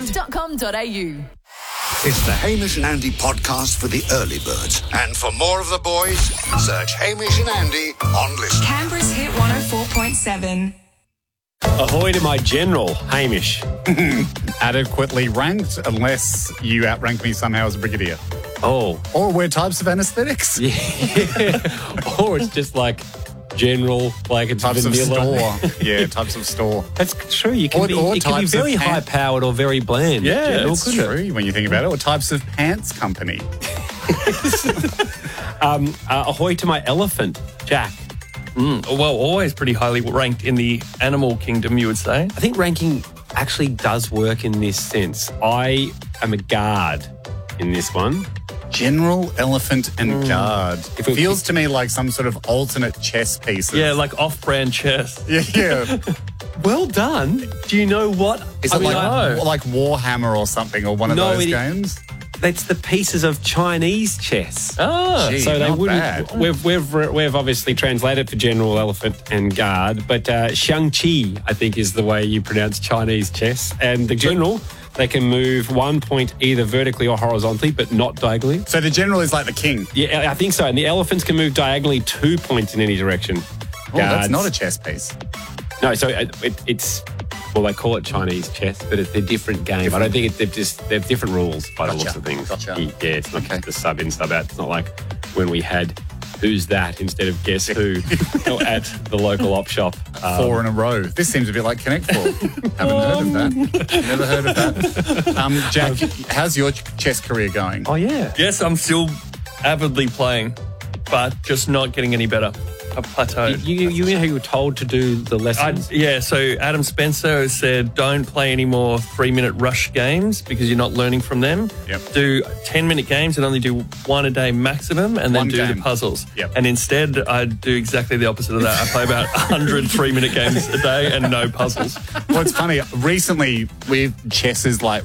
Live.com.au. It's the Hamish and Andy podcast for the early birds. And for more of the boys, search Hamish and Andy on Listen. Canberra's Hit 104.7. Ahoy to my general, Hamish. Adequately ranked, unless you outrank me somehow as a brigadier. Oh. Or we're types of anaesthetics. Yeah. Or it's just like general, like it's Types vanilla. of store. Yeah, types of store. That's true. You can Or it can be types of very pants. high-powered or very bland. Yeah, General, it's couldn't it? true when you think about it. Or types of pants company. Ahoy to my elephant, Jack. Well, always pretty highly ranked in the animal kingdom, you would say. I think ranking actually does work in this sense. I am a guard in this one. General, elephant, and guard. If it feels to me like some sort of alternate chess pieces. Yeah, like off-brand chess. Yeah. Well done. Do you know what? Is it like Warhammer or something, or one of those games? That's the pieces of Chinese chess. Ah, Gee, so they not wouldn't. bad. We've obviously translated for general, elephant, and guard, but Shang-Chi, I think, is the way you pronounce Chinese chess. And the general, they can move 1 point either vertically or horizontally, but not diagonally. So the general is like the king. Yeah, I think so. And the elephants can move diagonally 2 points in any direction. Oh, that's not a chess piece. No, so it's. Well, they call it Chinese chess, but it's a different game. I don't think they've different rules by the looks of things. Gotcha. Yeah, it's not the sub in, sub out. It's not like when we had Who's That instead of Guess Who at the local op shop. 4 in a row. This seems a bit like Connect 4. Haven't heard of that. Never heard of that. Jack, how's your chess career going? Oh, yeah. Yes, I'm still avidly playing, but just not getting any better. I've plateaued. You know how you were told to do the lessons? So Adam Spencer has said don't play any more 3-minute rush games because you're not learning from them. Yep. Do 10-minute games and only do one a day maximum and then One do game. the puzzles. Yep. And instead, I do exactly the opposite of that. I play about 100 3-minute games a day and no puzzles. Well, it's funny. Recently, chess is like